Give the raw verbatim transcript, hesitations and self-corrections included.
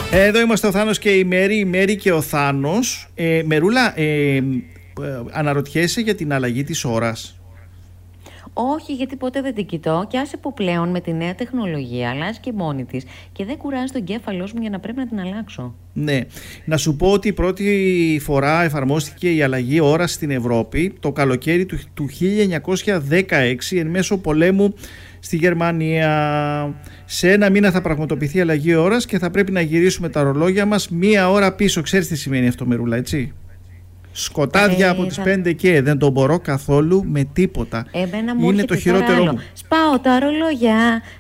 Εδώ είμαστε ο Θάνος και η Μέρη, η Μέρη και ο Θάνος. Ε, Μερούλα, ε, ε, αναρωτιέσαι για την αλλαγή της ώρας? Όχι, γιατί ποτέ δεν την κοιτώ και άσε που πλέον με τη νέα τεχνολογία αλλάζει και μόνη της και δεν κουράζει τον κέφαλός μου για να πρέπει να την αλλάξω. Ναι. Να σου πω ότι η πρώτη φορά εφαρμόστηκε η αλλαγή ώρας στην Ευρώπη το καλοκαίρι του, του χίλια εννιακόσια δεκαέξι εν μέσω πολέμου στη Γερμανία. Σε ένα μήνα θα πραγματοποιηθεί η αλλαγή ώρας και θα πρέπει να γυρίσουμε τα ρολόγια μας μία ώρα πίσω. Ξέρεις τι σημαίνει αυτό, Μερούλα, έτσι? Σκοτάδια ε, από τις θα... πέντε και δεν το μπορώ καθόλου με τίποτα. Εμένα μου είναι το χειρότερο μου. Σπάω τα ρολόγια.